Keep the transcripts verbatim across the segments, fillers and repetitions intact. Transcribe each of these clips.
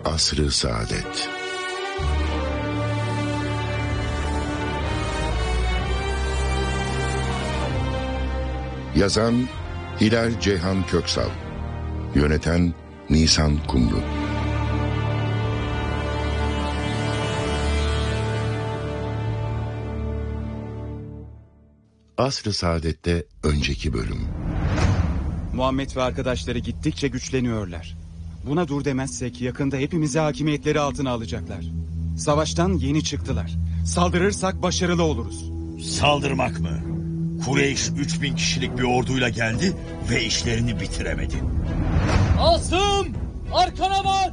Asr-ı Saadet. Yazan Hilal Ceyhan Köksal, yöneten Nisan Kumru. Asr-ı Saadet'te önceki bölüm. Muhammed ve arkadaşları gittikçe güçleniyorlar. Buna dur demezsek yakında hepimizi hakimiyetleri altına alacaklar. Savaştan yeni çıktılar. Saldırırsak başarılı oluruz. Saldırmak mı? Kureyş üç bin kişilik bir orduyla geldi ve işlerini bitiremedi. Asım! Arkana bak!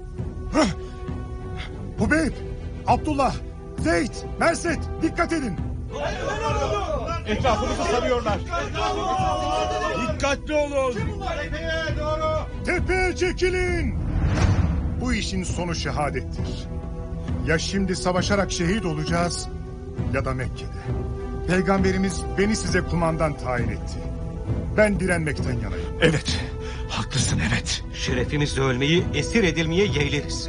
Hubeyb, Abdullah, Zeyd, Merset, dikkat edin. Etrafımızı sarıyorlar. Dikkatli olun. Tepeye çekilin. Bu işin sonu şehadettir. Ya şimdi savaşarak şehit olacağız ya da Mekke'de. Peygamberimiz beni size kumandan tayin etti. Ben direnmekten yanayım. Evet, haklısın evet. Şerefimizle ölmeyi, esir edilmeye yeğleriz.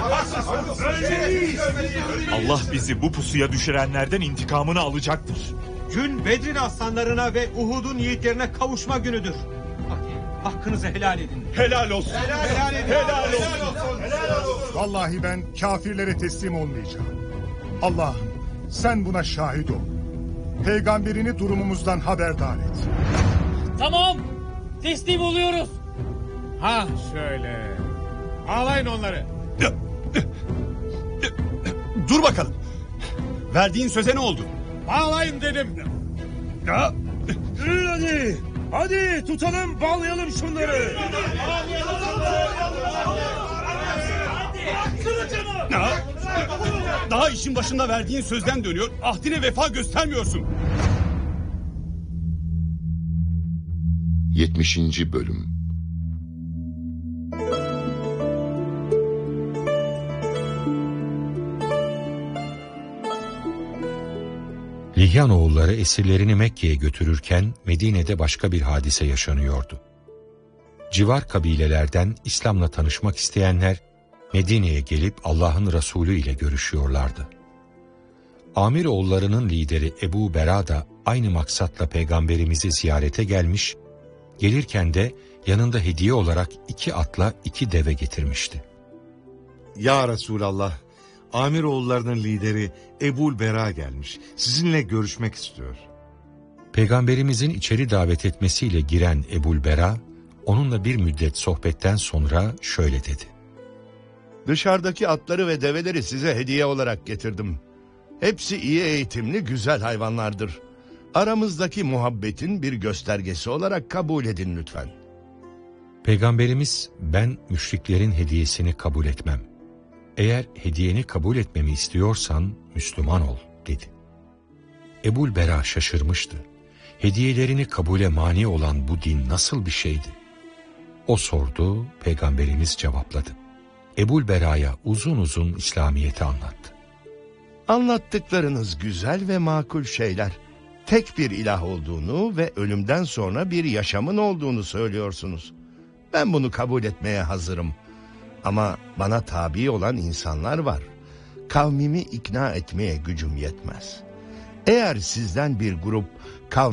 Allah bizi bu pusuya düşürenlerden intikamını alacaktır. Gün Bedir'in aslanlarına ve Uhud'un yiğitlerine kavuşma günüdür. Hadi hakkınızı helal edin. Helal olsun. Helal, helal edin. Helal olsun. Helal olsun. Vallahi ben kafirlere teslim olmayacağım. Allah'ım sen buna şahit ol. Peygamberini durumumuzdan haberdar et. Tamam! Teslim oluyoruz. Ha şöyle. Ağlayın onları. Dur bakalım. Verdiğin söze ne oldu? Bağlayın dedim. Ya, yürüyün hadi. Hadi tutalım, bağlayalım şunları. Ya, daha işin başında verdiğin sözden dönüyor. Ahdine vefa göstermiyorsun. yetmişinci bölüm. Lihyanoğulları esirlerini Mekke'ye götürürken Medine'de başka bir hadise yaşanıyordu. Civar kabilelerden İslam'la tanışmak isteyenler Medine'ye gelip Allah'ın Resulü ile görüşüyorlardı. Amiroğullarının lideri Ebu Bera da aynı maksatla Peygamberimizi ziyarete gelmiş, gelirken de yanında hediye olarak iki atla iki deve getirmişti. Ya Resulallah, Amiroğullarının lideri Ebul Bera gelmiş. Sizinle görüşmek istiyor. Peygamberimizin içeri davet etmesiyle giren Ebul Bera, onunla bir müddet sohbetten sonra şöyle dedi. Dışarıdaki atları ve develeri size hediye olarak getirdim. Hepsi iyi eğitimli güzel hayvanlardır. Aramızdaki muhabbetin bir göstergesi olarak kabul edin lütfen. Peygamberimiz, ben müşriklerin hediyesini kabul etmem. Eğer hediyeni kabul etmemi istiyorsan Müslüman ol dedi. Ebul Bera şaşırmıştı. Hediyelerini kabule mani olan bu din nasıl bir şeydi? O sordu, Peygamberimiz cevapladı. Ebul Bera'ya uzun uzun İslamiyet'i anlattı. Anlattıklarınız güzel ve makul şeyler. Tek bir ilah olduğunu ve ölümden sonra bir yaşamın olduğunu söylüyorsunuz. Ben bunu kabul etmeye hazırım. Ama bana tabi olan insanlar var. Kavmimi ikna etmeye gücüm yetmez. Eğer sizden bir grup kavmi